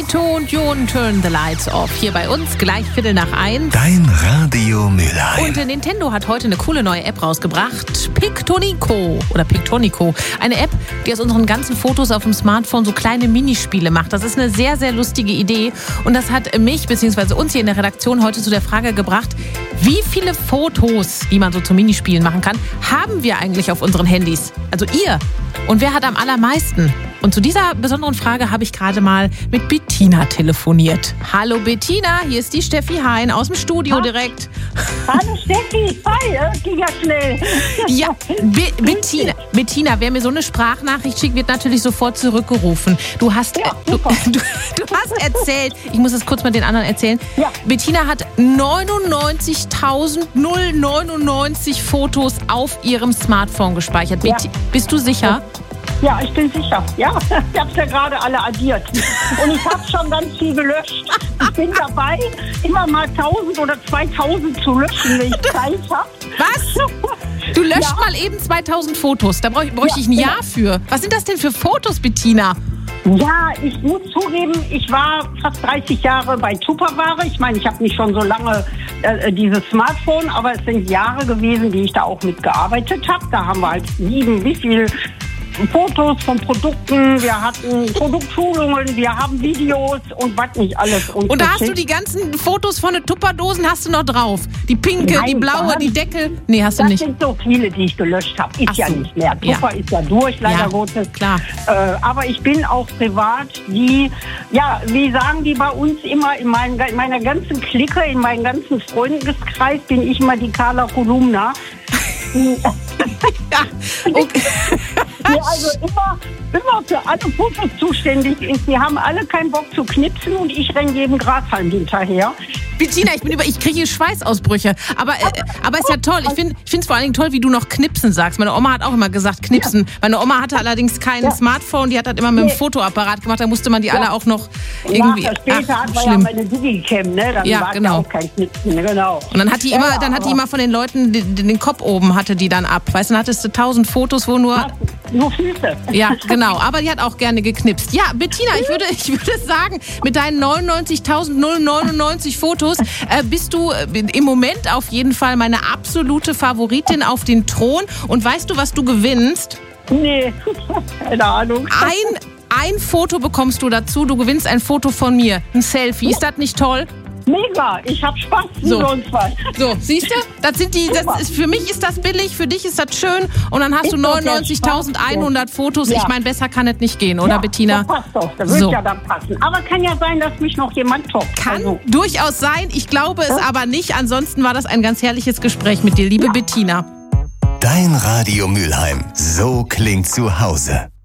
Nito und Jon Turn the Lights Off. Hier bei uns gleich 1:15. Dein Radio Mülheim. Und Nintendo hat heute eine coole neue App rausgebracht. Pictonico. Eine App, die aus unseren ganzen Fotos auf dem Smartphone so kleine Minispiele macht. Das ist eine sehr, sehr lustige Idee. Und das hat mich bzw. uns hier in der Redaktion heute zu der Frage gebracht, wie viele Fotos, die man so zu Minispielen machen kann, haben wir eigentlich auf unseren Handys? Also ihr. Und wer hat am allermeisten? Und zu dieser besonderen Frage habe ich gerade mal mit Bettina telefoniert. Hallo Bettina, hier ist die Steffi Hein aus dem Studio direkt. Hallo Steffi, hi, ging ja schnell. Ja, Bettina, wer mir so eine Sprachnachricht schickt, wird natürlich sofort zurückgerufen. Du hast erzählt, ich muss es kurz mal den anderen erzählen, Ja. Bettina hat 99.099 Fotos auf ihrem Smartphone gespeichert. Ja. Bist du sicher? Ja, ich bin sicher. Ja, ich habe es ja gerade alle addiert. Und ich habe schon ganz viel gelöscht. Ich bin dabei, immer mal 1000 oder 2000 zu löschen, wenn ich Zeit habe. Was? Du löscht mal eben 2000 Fotos. Da bräuchte ich ein Jahr für. Was sind das denn für Fotos, Bettina? Ja, ich muss zugeben, ich war fast 30 Jahre bei Tupperware. Ich meine, ich habe nicht schon so lange dieses Smartphone, aber es sind Jahre gewesen, die ich da auch mitgearbeitet habe. Da haben wir halt wie viel Fotos von Produkten, wir hatten Produktschulungen, wir haben Videos und was nicht alles. Und da hast du die ganzen Fotos von den Tupperdosen hast du noch drauf? Die pinke, Nein, die blaue, die Deckel? Nee, hast du das nicht. Das sind so viele, die ich gelöscht habe. Ist Ach ja so. nicht mehr. Ja. Tupper ist ja durch, leider Ja, Gottes. klar. Aber ich bin auch privat wie sagen die bei uns immer, in meiner ganzen Clique, in meinem ganzen Freundeskreis bin ich immer die Carla Kolumna. Ja, okay. Die also immer für alle Fotos zuständig ist. Die haben alle keinen Bock zu knipsen und ich renne jedem Grashalm hinterher. Bettina, ich kriege hier Schweißausbrüche. Aber ist ja toll. Ich finde es vor allen Dingen toll, wie du noch knipsen sagst. Meine Oma hat auch immer gesagt knipsen. Meine Oma hatte allerdings kein Smartphone. Die hat das immer mit dem Fotoapparat gemacht. Da musste man die alle auch noch irgendwie... Später hatten wir ja meine Digicam, ne? Dann war ja auch kein Knipsen, genau. Und dann hat die immer von den Leuten den Kopf oben, hatte die dann ab. Weißt du, dann hattest du 1000 Fotos, wo nur Füße. Ja, genau. Aber die hat auch gerne geknipst. Ja, Bettina, ich würde sagen, mit deinen 99.099 Fotos bist du im Moment auf jeden Fall meine absolute Favoritin auf den Thron. Und weißt du, was du gewinnst? Nee, keine Ahnung. Ein Foto bekommst du dazu. Du gewinnst ein Foto von mir. Ein Selfie. Ist das nicht toll? Mega, ich hab Spaß. So, siehst du? Für mich ist das billig, für dich ist das schön. Und dann hast du 99.100 Fotos. Ja. Ich meine, besser kann es nicht gehen, oder Bettina? Das passt doch, das wird ja dann passen. Aber kann ja sein, dass mich noch jemand toppt. Kann durchaus sein. Ich glaube es aber nicht. Ansonsten war das ein ganz herrliches Gespräch mit dir, liebe Bettina. Dein Radio Mülheim. So klingt zu Hause.